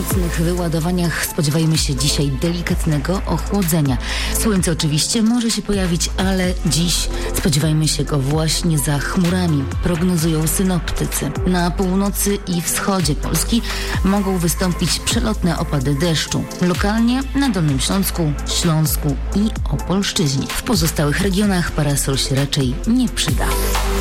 nocnych wyładowaniach spodziewajmy się dzisiaj delikatnego ochłodzenia. Słońce oczywiście może się pojawić, ale dziś spodziewajmy się go właśnie za chmurami, prognozują synoptycy. Na północy i wschodzie Polski mogą wystąpić przelotne opady deszczu. Lokalnie na Dolnym Śląsku, Śląsku i Opolszczyźnie. W pozostałych regionach parasol się raczej nie przyda.